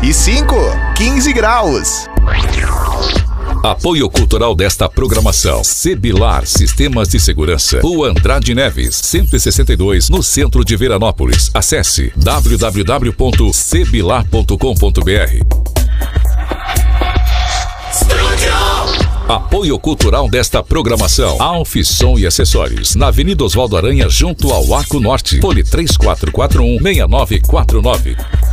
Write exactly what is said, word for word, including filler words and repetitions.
E cinco, quinze graus. Apoio cultural desta programação: Sebilar Sistemas de Segurança, Rua Andrade Neves, cento e sessenta e dois, no centro de Veranópolis. Acesse w w w ponto sebilar ponto com ponto b r. Apoio cultural desta programação: Alf Som e Acessórios, na Avenida Osvaldo Aranha, junto ao Arco Norte. Fone três quatro quatro um, seis nove quatro nove.